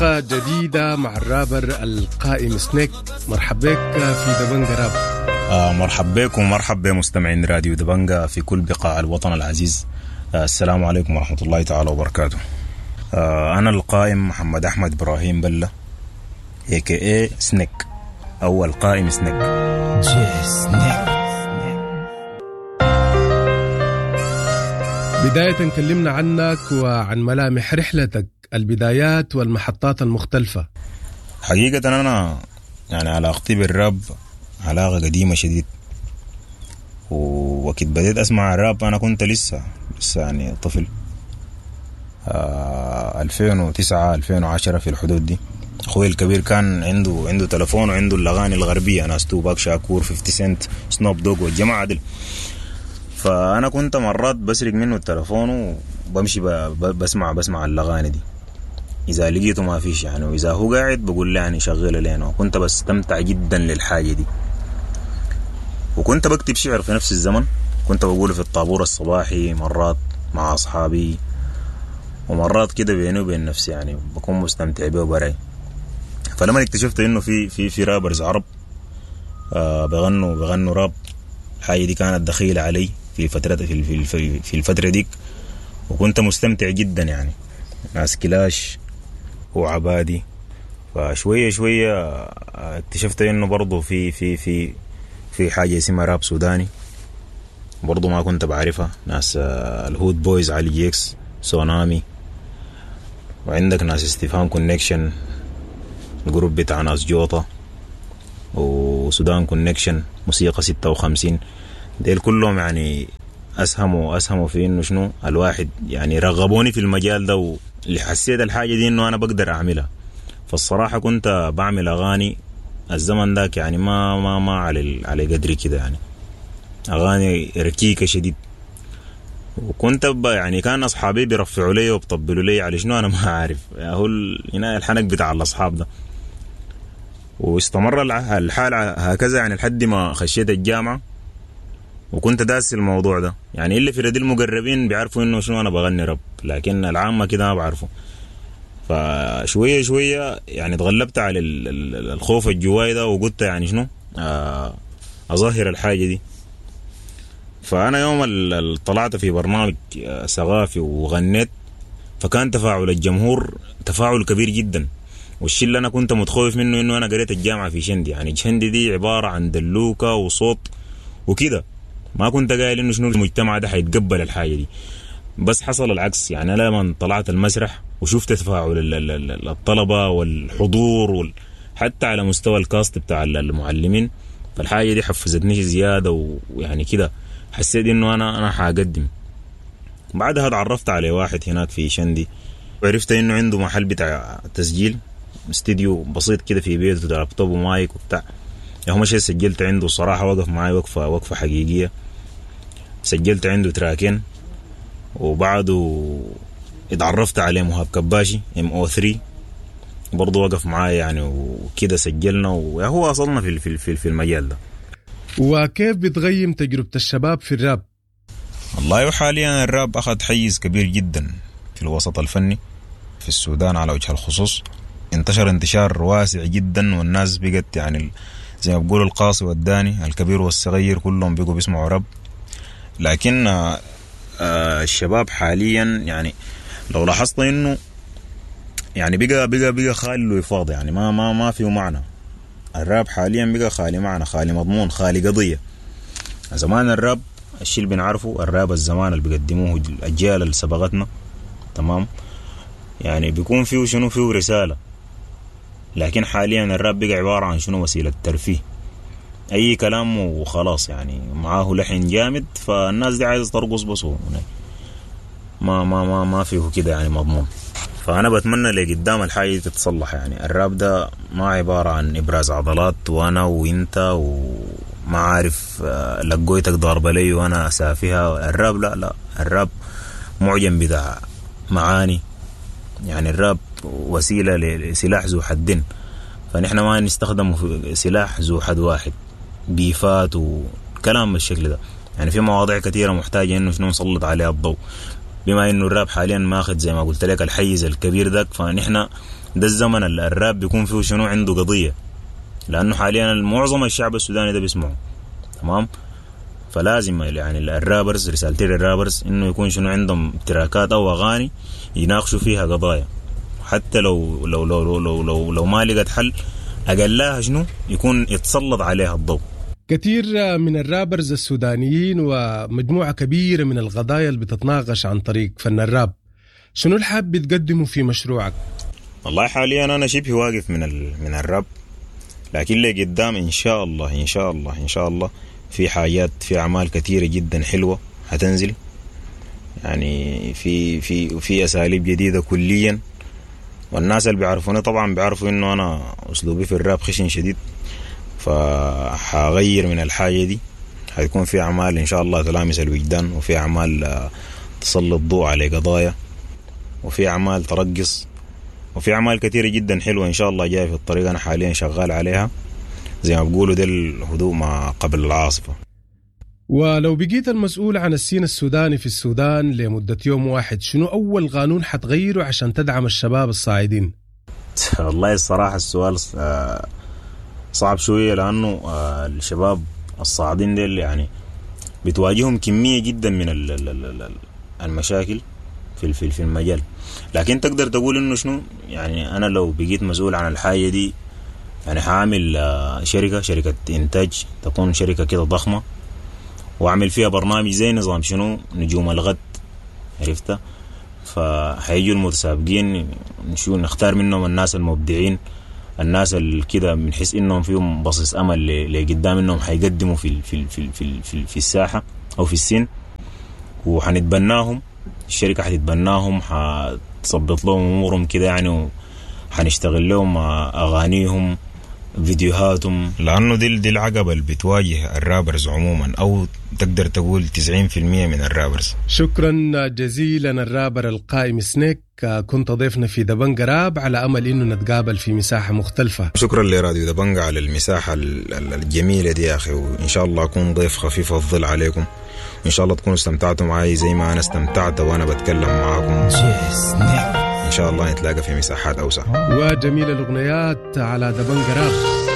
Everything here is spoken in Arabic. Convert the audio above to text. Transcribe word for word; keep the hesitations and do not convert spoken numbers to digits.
جديدة مع الرابر القائم سنيك. مرحب بك في دبنجة راب. آه مرحب بكم ومرحب بمستمعين راديو دبنجة في كل بقاع الوطن العزيز. آه السلام عليكم ورحمة الله تعالى وبركاته. آه أنا القائم محمد أحمد إبراهيم بلة إيه كي إيه سنيك أو القائم سنيك. سنيك. بداية كلمنا عنك وعن ملامح رحلتك، البدايات والمحطات المختلفة. حقيقة أنا يعني علاقتي بالراب علاقة قديمة شديد، ووقت بديت أسمع الراب أنا كنت لسه لسه يعني طفل. آه ألفين وتسعة ألفين وعشرة في الحدود دي. أخوي الكبير كان عنده عنده تلفون وعنده الأغاني الغربية، ناس توباك شاكور خمسين سنت سنوب دوغ والجماعة دي. فأنا كنت مرات بسرق منه التلفون وبمشي بسمع بسمع الأغاني دي إذا لقيته ما فيش يعني، وإذا هو قاعد بقول له يعني شغله لينا. وكنت بستمتع جدا للحاجة دي، وكنت بكتب شعر في نفس الزمن. كنت بقوله في الطابور الصباحي مرات مع أصحابي، ومرات كده بيني وبين نفسي يعني بكون مستمتع به وبراي. فلما اكتشفت إنه في في في رابرز عرب آه بغنوا بغنوا راب، الحاجة دي كانت دخيلة علي في فترة في في في الفترة ديك، وكنت مستمتع جدا يعني. ناس كلاش وعبادي. فشوية شوية اكتشفت انه برضو في في في في حاجة اسمها راب سوداني، برضو ما كنت بعرفها. ناس الهود بويز علي جيكس سونامي، وعندك ناس استفهام كونكشن الجروب بتاع ناس جوطة، وسودان كونكشن موسيقى ستة وخمسين. ديل كلهم يعني أسهموا أسهموا في إنه شنو الواحد يعني رغبوني في المجال ده، واللي حسيت الحاجة دي إنه أنا بقدر أعملها. فالصراحة كنت بعمل أغاني الزمن داك يعني ما ما ما على على قدري كده يعني، أغاني ركيكة شديد. وكنت يعني كان أصحابي بيرفعوا لي وبطبلوا لي على شنو أنا ما عارف، هو هنا الحنك بتاع الأصحاب ده. واستمر الحال هكذا يعني لحد ما خشيت الجامعة، وكنت داس الموضوع ده يعني. اللي في ردي المقربين بيعرفوا انه شنو انا بغني راب، لكن العامة كده ما بعرفوا. فشوية شوية يعني تغلبت على الخوف الجواي ده، وقلت يعني شنو اظهر الحاجة دي. فانا يوم اللي طلعت في برنامج ثقافي وغنيت، فكان تفاعل الجمهور تفاعل كبير جدا. والشيء اللي انا كنت متخوف منه انه انا قريت الجامعة في شندي، يعني شندي دي عبارة عن دلوكة وصوت وكده، ما كنت قايل انه شنو المجتمع ده حيتقبل الحاجة دي. بس حصل العكس يعني. لما طلعت المسرح وشفت تفاعل الطلبة والحضور وال... حتى على مستوى الكاست بتاع المعلمين، فالحاجة دي حفزتني زيادة، ويعني كده حسيت انه انا انا حاقدم. بعدها تعرفت على واحد هناك في شندي، وعرفت انه عنده محل بتاع تسجيل، استديو بسيط كده في بيته، لابتوب ومايك وبتاع. يا هم شيء سجلت عنده الصراحة، وقف معي وقفة وقفة حقيقية. سجلت عنده تراكين، وبعده اتعرفت عليه مهاب كباشي ام او ثلاثة برضو وقف معي يعني، وكده سجلنا، وهو وصلنا في في في المجال ده. وكيف بتغيم تجربة الشباب في الراب؟ والله حاليا الراب أخذ حيز كبير جدا في الوسط الفني في السودان على وجه الخصوص. انتشر انتشار واسع جدا، والناس بقت يعني زي ما بقولوا القاصي والداني، الكبير والصغير كلهم بيقوا بيسمعوا راب. لكن آه آه الشباب حاليا يعني لو لاحظت انه يعني بقى بقى بقى خالي وفاض، يعني ما ما ما فيه معنى. الراب حاليا بقى خالي معنى، خالي مضمون، خالي قضية. زمان الراب الشيء اللي بنعرفه الراب الزمان اللي بيقدموه الأجيال اللي سبقتنا، تمام، يعني بيكون فيه شنو فيه رسالة. لكن حاليا الراب بقى عبارة عن شنو وسيلة ترفيه، أي كلام وخلاص يعني، معاه لحن جامد فالناس دي عايزة ترقص بس ما ما ما ما فيه كده يعني مضمون. فأنا بتمنى لقدام الحاجة تتصلح يعني. الراب ده ما عبارة عن إبراز عضلات وأنا وإنت وما عارف لقويتك ضاربة لي وأنا أسافيها. الراب لا لا الراب معجم بتاع معاني يعني. الراب وسيلة لسلاح ذو حدين، فنحن ما نستخدمه في سلاح ذو حد واحد بيفات وكلام بالشكل ده يعني. في مواضيع كثيرة محتاجة إنه شنو نسلط عليها الضوء، بما إنه الراب حاليا ماخذ زي ما قلت لك الحيز الكبير ذاك، فنحن ده الزمن اللي الراب بيكون فيه شنو عنده قضية، لأنه حاليا معظم الشعب السوداني ده بيسمعه. تمام. فلازم يعني الرابرز رسالتي الرابرز انه يكون شنو عندهم تراكات او اغاني يناقشوا فيها قضايا، حتى لو لو لو لو لو, لو, لو ما لقت حل اقلها شنو يكون يتسلط عليها الضوء. كثير من الرابرز السودانيين ومجموعة كبيرة من القضايا اللي بتتناقش عن طريق فن الراب، شنو الحاب بتقدمه في مشروعك؟ والله حاليا انا شبه واقف من من الراب، لكن اللي قدام ان شاء الله ان شاء الله ان شاء الله في حاجات، في اعمال كثيره جدا حلوه هتنزل، يعني في في في اساليب جديده كليا، والناس اللي بيعرفوني طبعا بيعرفوا انه انا اسلوبي في الراب خشن شديد، فحغير من الحاجه دي. هيكون في اعمال ان شاء الله تلامس الوجدان، وفي اعمال تسلط ضوء على قضايا، وفي اعمال ترقص، وفي اعمال كثيره جدا حلوه ان شاء الله جايه في الطريق، انا حاليا شغال عليها زي ما بقولوا ده الهدوء ما قبل العاصفه. ولو بقيت المسؤول عن السين السوداني في السودان لمده يوم واحد، شنو اول قانون حتغيره عشان تدعم الشباب الصاعدين؟ والله الصراحه السؤال صعب شويه، لانه الشباب الصاعدين ديل يعني بتواجههم كميه جدا من المشاكل في في المجال، لكن تقدر تقول انه شنو يعني انا لو بقيت مسؤول عن الحاجه دي يعني حاعمل شركه شركه انتاج، تكون شركه كده ضخمه، واعمل فيها برنامج زي نظام شنو نجوم الغد، عرفت؟ فهيجوا المتسابقين نشوف نختار منهم الناس المبدعين، الناس اللي كده بنحس انهم فيهم بصيص امل لقدام انهم حيقدموا في في في في في, في الساحه او في السن، وحنتبناهم، الشركه حتتبناهم، حتصبط لهم امورهم كده يعني، وحنشتغل لهم اغانيهم فيديوهاتهم، لانه دي دي العقبه اللي بتواجه الرابرز عموما، او تقدر تقول تسعين بالمية من الرابرز. شكرا جزيلا الرابر القائم سنيك، كنت ضيفنا في دبنجة راب، على امل انه نتقابل في مساحه مختلفه. شكرا لراديو دبنجة على المساحه الجميله دي يا اخي، وان شاء الله اكون ضيف خفيف الظل عليكم، وان شاء الله تكونوا استمتعتوا معي زي ما انا استمتعت وانا بتكلم معاكم. ان شاء الله نتلاقى في مساحات اوسع. وجميل الاغنيات على دبنجة راب.